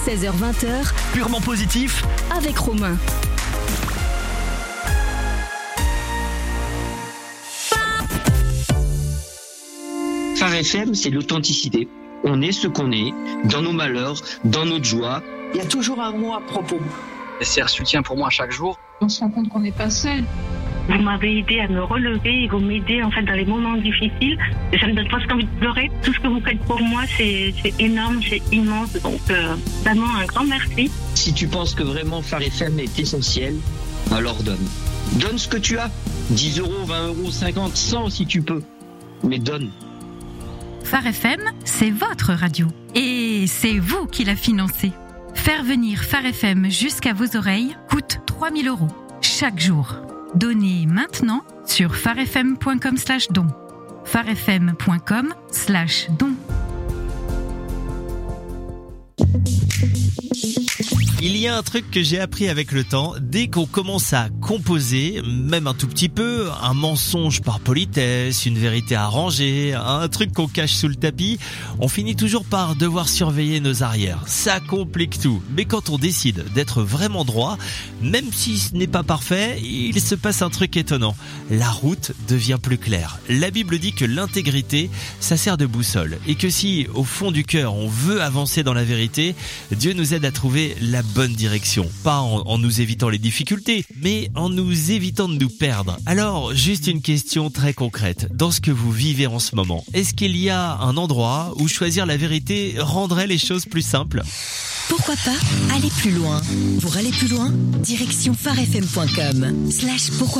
16h-20h, Purement positif avec Romain. Phare FM, c'est l'authenticité. On est ce qu'on est, dans nos malheurs, dans notre joie. Il y a toujours un mot à propos. C'est un soutien pour moi chaque jour. On se rend compte qu'on n'est pas seul. Vous m'avez aidé à me relever et vous m'aidez en fait dans les moments difficiles. Ça me donne presque envie de pleurer. Tout ce que vous faites pour moi, c'est énorme, c'est immense. Donc vraiment un grand merci. Si tu penses que vraiment Phare FM est essentiel, alors donne. Donne ce que tu as. 10 euros, 20 euros, 50, 100 si tu peux. Mais donne. Phare FM, c'est votre radio. Et c'est vous qui la financez. Faire venir Phare FM jusqu'à vos oreilles coûte 3 000 € chaque jour. Donnez maintenant sur pharefm.com/don. pharefm.com/don. Il y a un truc que j'ai appris avec le temps, dès qu'on commence à composer, même un tout petit peu, un mensonge par politesse, une vérité arrangée, un truc qu'on cache sous le tapis, on finit toujours par devoir surveiller nos arrières. Ça complique tout. Mais quand on décide d'être vraiment droit, même si ce n'est pas parfait, il se passe un truc étonnant. La route devient plus claire. La Bible dit que l'intégrité, ça sert de boussole. Et que si, au fond du cœur, on veut avancer dans la vérité, Dieu nous aide à trouver la bonne direction. Pas en nous évitant les difficultés, mais en nous évitant de nous perdre. Alors, juste une question très concrète. Dans ce que vous vivez en ce moment, est-ce qu'il y a un endroit où choisir la vérité rendrait les choses plus simples ? Pourquoi pas aller plus loin ? Pour aller plus loin, direction pharefm.com/pourquoi